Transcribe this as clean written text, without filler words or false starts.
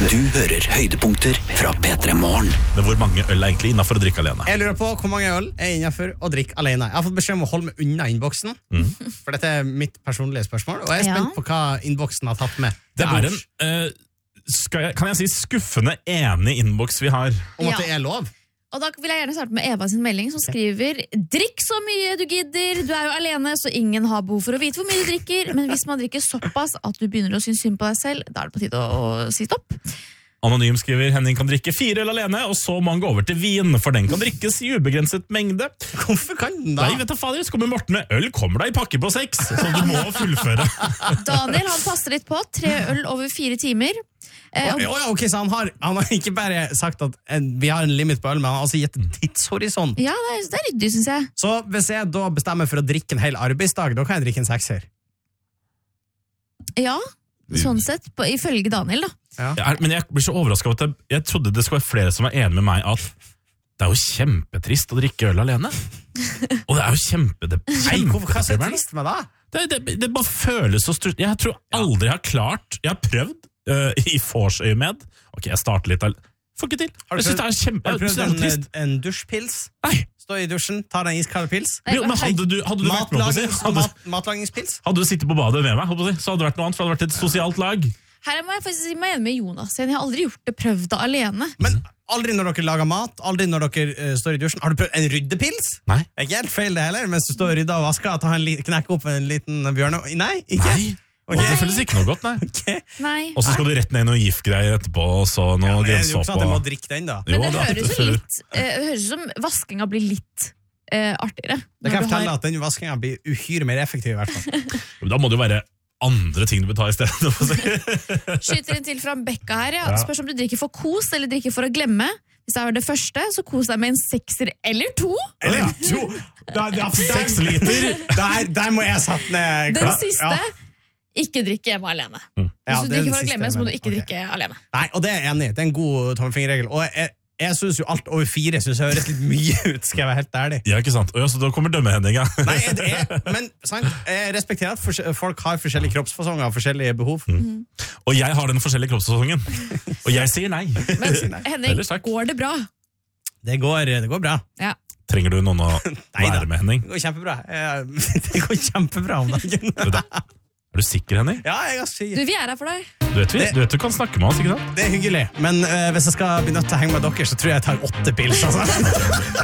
Du hører høydepunkter fra P3 Morgen. Men hvor mange øl er egentlig innenfor å drikke alene? Jeg lurer på hvor mange øl er innenfor å drikke alene. Jeg har fått beskjed om å holde meg unna innboksen, for dette er mitt personlige spørsmål, og jeg er spent på hva innboksen har tatt med. Det er en, kan jeg si, skuffende enig innboks vi har. Om at det er lov. Og da vil jeg gjerne starte med Eva sin melding som skriver: drikk så mye du gidder, du er jo alene, så ingen har behov for å vite hvor mye du drikker, men hvis man drikker såpass at du begynner å synes synd på deg selv, da er det på tide å si stopp. Anonym skriver: Henning kan drikke 4 øl alene, og så må han gå over til vin, for den kan drikkes i ubegrenset mengde. Hvorfor kan den da? Nei, vet du fader, så kommer Morten med: øl kommer da i pakke på 6, så du må fullføre. Daniel, han passer litt på, 3 øl over 4 timer. Ok, så han har ikke bare sagt at vi har en limit på øl, men han har altså gitt en tidshorisont. Ja, det er ryddig, synes jeg. Så hvis jeg da bestemmer for å drikke en hel arbeidsdag, da kan jeg drikke en 6-er. Ja, sånn sett, ifølge Daniel da. Ja, men jeg blir så overrasket av at jeg trodde det skulle være flere som var enige med meg at det er jo kjempetrist å drikke øl alene. Og det er jo hva er så trist med det? Det bare føles så strutt. Jeg tror aldri jeg har klart. Jeg har prøvd i forsøyemed. Ok, jeg starter litt. Får ikke til. Har du prøvd en dusjpils? Nei. Stå i dusjen, ta deg en iskald pils? Jo, men hadde du vært med på å si? Matlagingspils? Hadde du sittet på badet med meg, så hadde det vært noe annet, for det hadde vært et sosialt lag. Her må jeg faktisk si meg enig med Jonas. Jeg har aldri gjort det, prøvd det alene. Men aldri når dere lager mat, aldri når dere står i dusjen. Har du prøvd en ryddepils? Nei. Det er ikke helt feil det heller, mens du står og rydder og vasker, knekke opp en liten bjørne. Nei, ikke? Nei. Okay. Det føles ikke noe godt, nei. Okay. Nei. Og så skal du rett ned i noe giftgreier etterpå, og så noe grønnsåpe. Det er jo ikke sånn at jeg må drikke den da. Men det høres ut som vaskinga blir litt artigere. Det kan jeg fortelle at den vaskinga blir uhyre mer effektiv i hvert fall. Da må det jo være andre ting du bør ta i stedet. Skyter inn til fra Bekka her, ja. Spørs om du drikker for kos eller drikker for å glemme. Hvis det er det første, så kos deg med en 6-er eller 2. Eller 2? 6 liter? Der må jeg satt ned. Den siste, ikke drikke hjemme alene. Hvis du drikker for å glemme, så må du ikke drikke alene. Nei, og det er jeg enig i. Det er en god tommelfingerregel. Og jeg synes jo alt over 4 synes jeg høres litt mye ut, skal jeg være helt ærlig. Ja, ikke sant? Og så da kommer dømmehendinga. Nei, men sant, jeg respekterer at folk har forskjellige kroppsfasonger og forskjellige behov. Og jeg har den forskjellige kroppsfasongen. Og jeg sier nei. Men Henning, går det bra? Det går bra. Ja. Trenger du noen å være med, Henning? Det går kjempebra. Det går kjempebra om dagen. Er du sikker, Henning? Ja, jeg er sikker. Vi er her for deg. Du vet du kan snakke med oss, ikke sant? Det er hyggelig, men hvis jeg skal bli nødt til å henge med dere, så tror jeg tar 8 pils, altså.